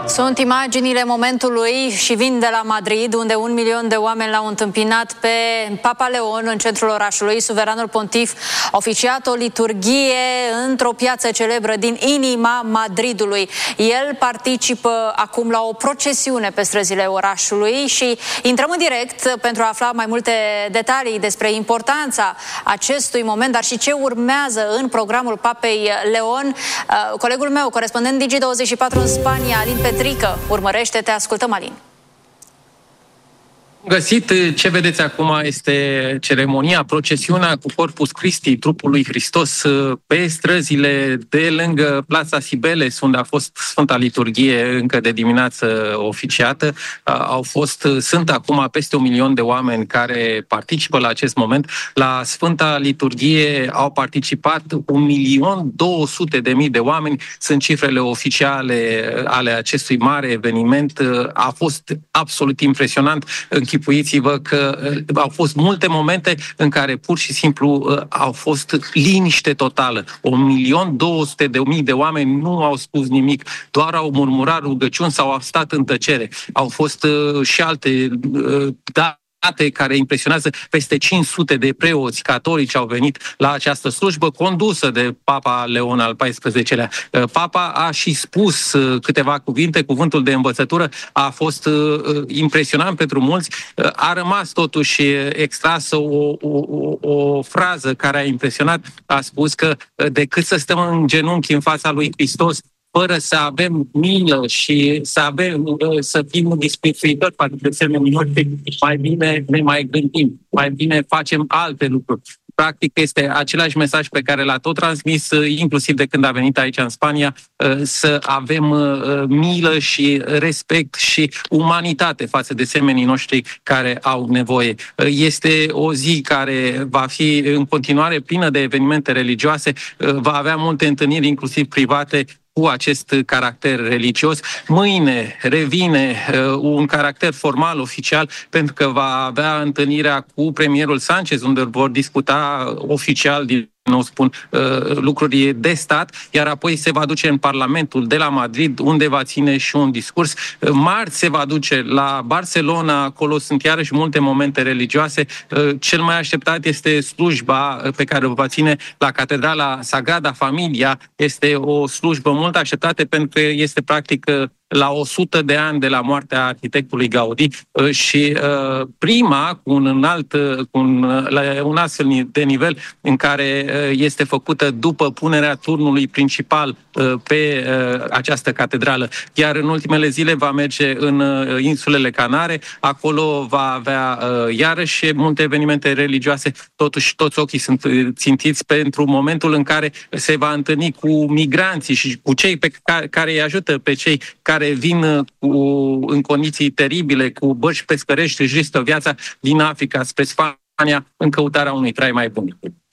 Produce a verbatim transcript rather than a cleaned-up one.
Sunt imaginile momentului și vin de la Madrid, unde un milion de oameni l-au întâmpinat pe Papa Leon în centrul orașului. Suveranul pontif a oficiat o liturghie într-o piață celebră din inima Madridului. El participă acum la o procesiune pe străzile orașului și intrăm în direct pentru a afla mai multe detalii despre importanța acestui moment, dar și ce urmează în programul Papei Leon. Colegul meu, corespondent Digi douăzeci și patru în Spania, Alin Petrică, urmărește, te ascultăm, Alin. Găsit, ce vedeți acum este ceremonia, procesiunea cu Corpus Christi, trupul lui Hristos, pe străzile de lângă Plața Cibeles, unde a fost Sfânta Liturghie încă de dimineață oficiată. Au fost, sunt acum peste un milion de oameni care participă la acest moment. La Sfânta Liturghie au participat un milion două sute de mii de oameni. Sunt cifrele oficiale ale acestui mare eveniment. A fost absolut impresionant. Închipuiți-vă că au fost multe momente în care pur și simplu au fost liniște totală. Un milion două sute de mii de oameni nu au spus nimic, doar au murmurat rugăciuni sau au stat în tăcere. Au fost și alte date care impresionează. Peste cinci sute de preoți catolici au venit la această slujbă condusă de Papa Leon al paisprezecelea. Papa a și spus câteva cuvinte, cuvântul de învățătură a fost impresionant pentru mulți. A rămas totuși extrasă o, o, o frază care a impresionat. A spus că decât să stăm în genunchi în fața lui Hristos, fără să avem milă și să avem, să fim disprețuitori față de semenii noștri, mai bine ne mai gândim, mai bine facem alte lucruri. Practic este același mesaj pe care l-a tot transmis, inclusiv de când a venit aici în Spania, să avem milă și respect și umanitate față de semenii noștri care au nevoie. Este o zi care va fi în continuare plină de evenimente religioase, va avea multe întâlniri, inclusiv private, cu acest caracter religios. Mâine revine uh, un caracter formal, oficial, pentru că va avea întâlnirea cu premierul Sánchez, unde vor discuta oficial, din nou spun, uh, lucruri de stat, iar apoi se va duce în Parlamentul de la Madrid, unde va ține și un discurs. Uh, marți se va duce la Barcelona, acolo sunt iarăși multe momente religioase. Uh, cel mai așteptat este slujba pe care o va ține la Catedrala Sagrada Familia. Este o slujbă mult așteptată pentru că este practic la o sută de ani de la moartea arhitectului Gaudi și uh, prima cu un alt, cu un, la un astfel de nivel în care uh, este făcută după punerea turnului principal uh, pe uh, această catedrală. Iar în ultimele zile va merge în uh, insulele Canare, acolo va avea uh, iarăși multe evenimente religioase, totuși toți ochii sunt țintiți pentru momentul în care se va întâlni cu migranții și cu cei pe care, care îi ajută pe cei care care vin cu, în condiții teribile, cu bărci pescărești, își riscă viața din Africa spre Spania în căutarea unui trai mai bun.